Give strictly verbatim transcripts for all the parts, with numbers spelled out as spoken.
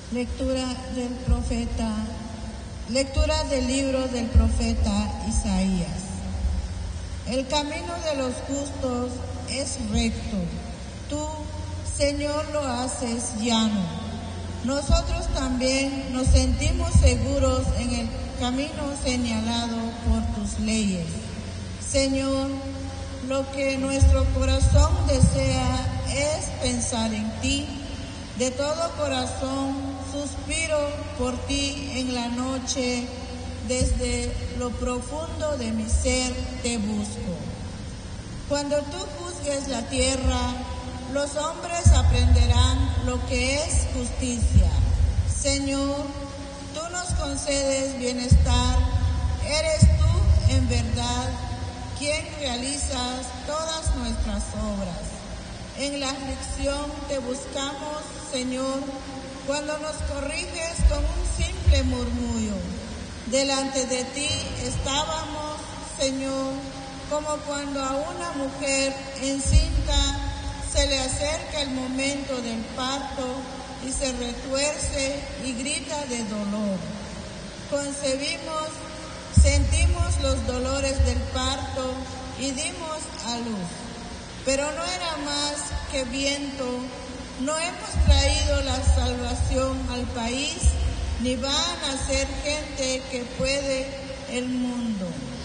Lectura del profeta, lectura del libro del profeta Isaías. El camino de los justos es recto. Tú, Señor, lo haces llano. Nosotros también nos sentimos seguros en el camino señalado por tus leyes. Señor, lo que nuestro corazón desea es pensar en ti. De todo corazón suspiro por ti en la noche, desde lo profundo de mi ser te busco. Cuando tú juzgues la tierra, los hombres aprenderán lo que es justicia. Señor, tú nos concedes bienestar, eres tú en verdad quien realizas todas nuestras obras. En la aflicción te buscamos, Señor, cuando nos corriges con un simple murmullo. Delante de ti estábamos, Señor, como cuando a una mujer encinta se le acerca el momento del parto y se retuerce y grita de dolor. Concebimos, sentimos los dolores del parto y dimos a luz. Pero no era más que viento, no hemos traído la salvación al país, ni van a ser gente que puede el mundo.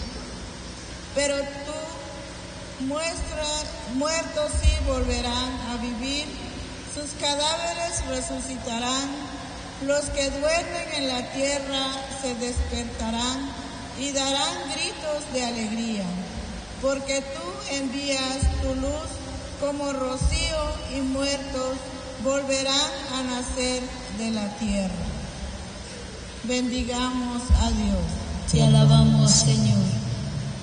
Pero tú muestras, muertos sí volverán a vivir, sus cadáveres resucitarán, los que duermen en la tierra se despertarán y darán gritos de alegría, porque tú envías tu luz como rocío y muertos volverán a nacer de la tierra. Bendigamos a Dios. Te alabamos, Señor.